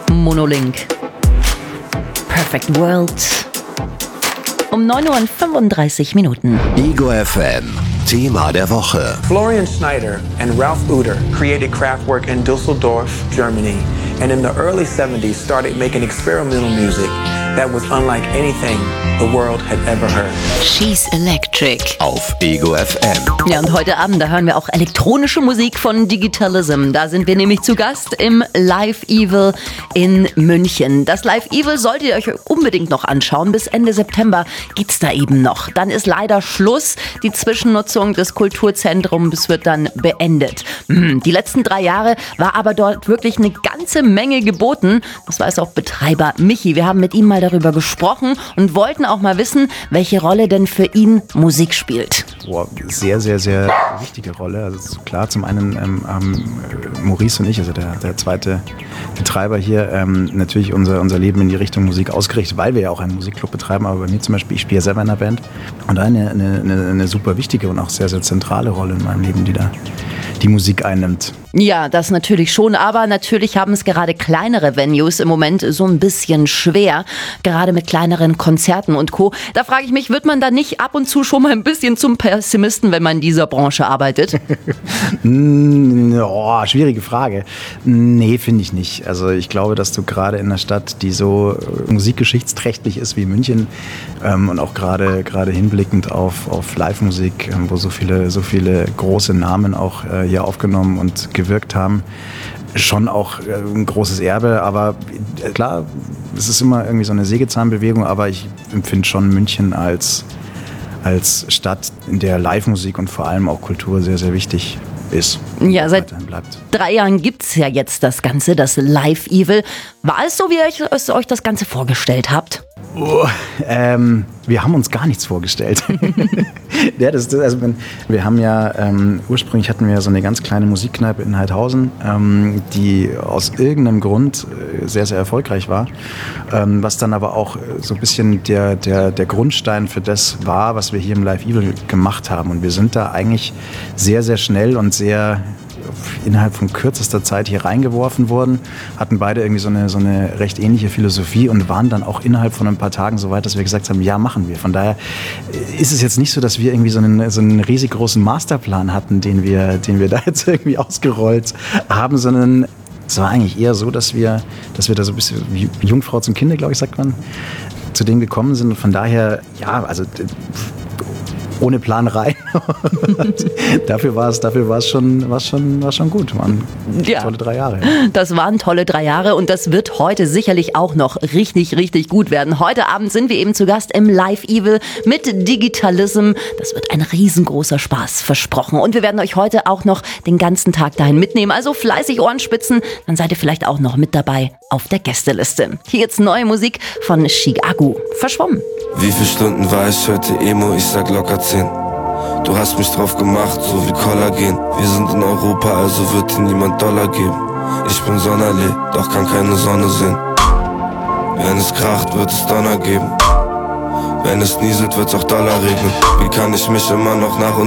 Monolink. Perfect World. Um 9:35 Uhr. Ego FM. Thema der Woche. Florian Schneider and Ralph Uter created Kraftwerk in Düsseldorf, Germany, and in the early 70s started making experimental music that was unlike anything the world had ever heard. She's Electric. Auf Ego FM. Ja, und heute Abend, da hören wir auch elektronische Musik von Digitalism. Da sind wir nämlich zu Gast im Live Evil in München. Das Live Evil solltet ihr euch unbedingt noch anschauen. Bis Ende September geht's da eben noch. Dann ist leider Schluss. Die Zwischennutzung des Kulturzentrums wird dann beendet. Die letzten 3 Jahre war aber dort wirklich eine ganze Menge geboten. Das weiß auch Betreiber Michi. Wir haben mit ihm mal darüber gesprochen und wollten auch mal wissen, welche Rolle denn für ihn Musik spielt. Sehr, sehr, sehr wichtige Rolle. Also klar, zum einen Maurice und ich, also der zweite Betreiber hier, natürlich unser Leben in die Richtung Musik ausgerichtet, weil wir ja auch einen Musikclub betreiben. Aber bei mir zum Beispiel, ich spiele ja selber in einer Band. Und da eine super wichtige und auch sehr, sehr zentrale Rolle in meinem Leben, die da die Musik einnimmt. Ja, das natürlich schon, aber natürlich haben es gerade kleinere Venues im Moment so ein bisschen schwer, gerade mit kleineren Konzerten und Co. Da frage ich mich, wird man da nicht ab und zu schon mal ein bisschen zum Pessimisten, wenn man in dieser Branche arbeitet? Schwierige Frage. Nee, finde ich nicht. Also ich glaube, dass du gerade in einer Stadt, die so musikgeschichtsträchtig ist wie München und auch gerade hinblickend auf Live-Musik, wo so viele große Namen auch hier aufgenommen und gewirkt haben, schon auch ein großes Erbe, aber klar, es ist immer irgendwie so eine Sägezahnbewegung, aber ich empfinde schon München als Stadt, in der Live-Musik und vor allem auch Kultur sehr, sehr wichtig ist. Ja, seit 3 Jahren gibt's ja jetzt das Ganze, das Live Evil. War es so, wie ihr euch das Ganze vorgestellt habt? Wir haben uns gar nichts vorgestellt. Wir haben ja, ursprünglich hatten wir so eine ganz kleine Musikkneipe in Heidhausen, die aus irgendeinem Grund sehr, sehr erfolgreich war, was dann aber auch so ein bisschen der Grundstein für das war, was wir hier im Live Evil gemacht haben. Und wir sind da eigentlich sehr, sehr schnell und sehr innerhalb von kürzester Zeit hier reingeworfen worden, hatten beide irgendwie so eine recht ähnliche Philosophie und waren dann auch innerhalb von ein paar Tagen so weit, dass wir gesagt haben, ja, machen wir. Von daher ist es jetzt nicht so, dass wir irgendwie so einen riesig großen Masterplan hatten, den wir da jetzt irgendwie ausgerollt haben, sondern es war eigentlich eher so, dass wir da so ein bisschen wie Jungfrau zum Kinde, glaube ich, sagt man, zu dem gekommen sind. Und von daher, ja, also ohne Plan rein. dafür war es schon gut. Waren tolle 3 Jahre. Das waren tolle 3 Jahre und das wird heute sicherlich auch noch richtig, richtig gut werden. Heute Abend sind wir eben zu Gast im Live Evil mit Digitalism. Das wird ein riesengroßer Spaß, versprochen. Und wir werden euch heute auch noch den ganzen Tag dahin mitnehmen. Also fleißig Ohren spitzen, dann seid ihr vielleicht auch noch mit dabei auf der Gästeliste. Hier jetzt neue Musik von Chigago. Verschwommen. Wie viele Stunden war ich heute Emo? Ich sag locker 10. Du hast mich drauf gemacht, so wie Kollagen. Wir sind in Europa, also wird dir niemand Dollar geben. Ich bin Sonderlee, doch kann keine Sonne sehen. Wenn es kracht, wird es Donner geben. Wenn es nieselt, wird's auch Dollar regnen. Wie kann ich mich immer noch nach und